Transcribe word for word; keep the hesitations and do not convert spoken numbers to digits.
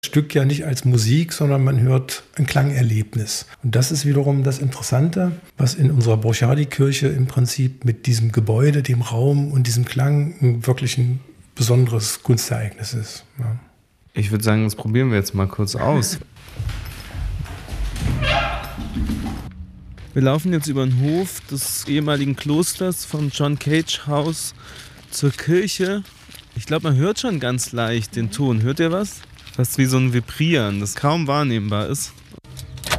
Stück ja nicht als Musik, sondern man hört ein Klangerlebnis. Und das ist wiederum das Interessante, was in unserer Borchardi-Kirche im Prinzip mit diesem Gebäude, dem Raum und diesem Klang ein wirklich ein besonderes Kunstereignis ist. Ja. Ich würde sagen, das probieren wir jetzt mal kurz aus. Wir laufen jetzt über den Hof des ehemaligen Klosters vom John Cage Haus zur Kirche. Ich glaube, man hört schon ganz leicht den Ton. Hört ihr was? Fast wie so ein Vibrieren, das kaum wahrnehmbar ist.